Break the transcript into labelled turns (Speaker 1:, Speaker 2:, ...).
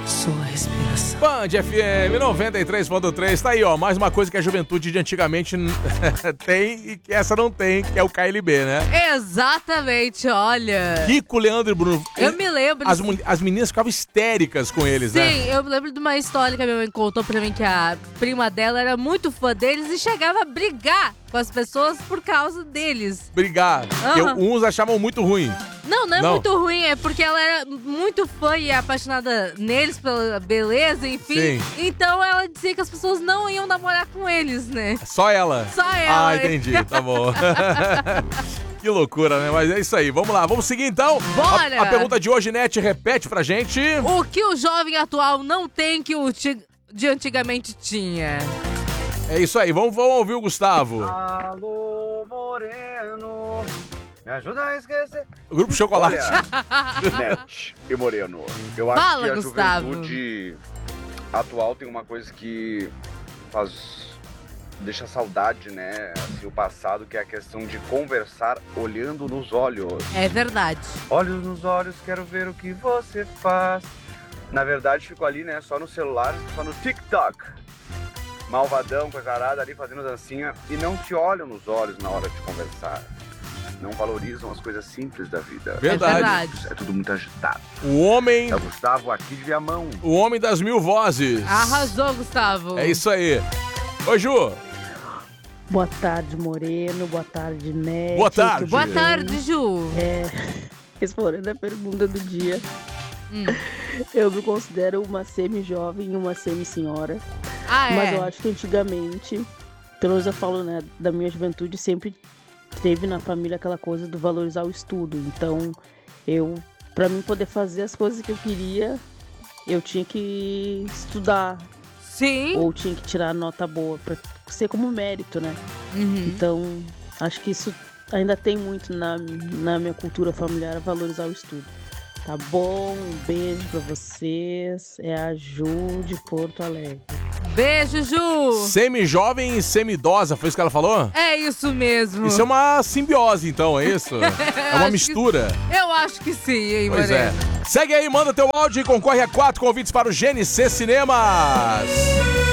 Speaker 1: sua respiração.
Speaker 2: Band FM 93.3, tá aí, ó, mais uma coisa que a juventude de antigamente tem e que essa não tem, que é o KLB, né?
Speaker 3: Exatamente, olha.
Speaker 2: Kiko, Leandro e Bruno.
Speaker 3: Eu me lembro.
Speaker 2: As meninas ficavam histéricas com eles, né?
Speaker 3: Sim, eu me lembro de uma história que a minha mãe contou pra mim que a prima dela era muito fã deles e chegava a brigar com as pessoas por causa deles.
Speaker 2: Brigar. Porque uns achavam muito ruim.
Speaker 3: Não é muito ruim, é porque ela era muito fã e apaixonada neles pela beleza, enfim.
Speaker 2: Sim.
Speaker 3: Então ela dizia que as pessoas não iam namorar com eles, né?
Speaker 2: Só ela?
Speaker 3: Só ela.
Speaker 2: Ah, entendi, tá bom. Que loucura, né? Mas é isso aí, vamos lá, vamos seguir então?
Speaker 3: Bora!
Speaker 2: A pergunta de hoje, Net, repete pra gente.
Speaker 3: O que o jovem atual não tem que o de antigamente tinha?
Speaker 2: É isso aí, vamos ouvir o Gustavo.
Speaker 4: Alô, Moreno, me ajuda a esquecer.
Speaker 2: O Grupo Chocolate.
Speaker 4: Olha, Net e Moreno, eu acho
Speaker 3: Fala,
Speaker 4: que a
Speaker 3: Gustavo.
Speaker 4: juventude atual tem uma coisa que deixa saudade, né? Assim, o passado, que é a questão de conversar olhando nos olhos.
Speaker 3: É verdade.
Speaker 4: Olhos nos olhos, quero ver o que você faz. Na verdade, fico ali, né? Só no celular, só no TikTok. Malvadão, coisa arada ali fazendo dancinha. E não se olham nos olhos na hora de conversar. Não valorizam as coisas simples da vida.
Speaker 2: Verdade.
Speaker 4: É tudo muito agitado.
Speaker 2: O homem...
Speaker 4: É o Gustavo aqui de Viamão.
Speaker 2: O homem das 1000 vozes.
Speaker 3: Arrasou, Gustavo.
Speaker 2: É isso aí. Oi, Ju.
Speaker 1: Boa tarde, Moreno. Boa tarde, Net.
Speaker 2: Boa tarde.
Speaker 3: Boa tarde, Ju.
Speaker 1: Respondendo a pergunta do dia, eu me considero uma semi-jovem e uma semi-senhora. Mas eu acho que antigamente, pelo menos eu falo, né, da minha juventude, sempre teve na família aquela coisa do valorizar o estudo. Então, pra mim poder fazer as coisas que eu queria, eu tinha que estudar.
Speaker 3: Sim.
Speaker 1: Ou tinha que tirar nota boa, pra ser como mérito, né? Então, acho que isso ainda tem muito na minha cultura familiar, valorizar o estudo. Tá bom? Um beijo pra vocês. É a Ju de Porto Alegre.
Speaker 3: Beijo, Ju.
Speaker 2: Semi-jovem e semi-idosa, foi isso que ela falou?
Speaker 3: É isso mesmo.
Speaker 2: Isso é uma simbiose, então, é isso? É uma mistura.
Speaker 3: Eu acho que sim, hein,
Speaker 2: Pois
Speaker 3: Moreno?
Speaker 2: é. Segue aí, manda teu áudio e concorre a 4 convites para o GNC Cinemas.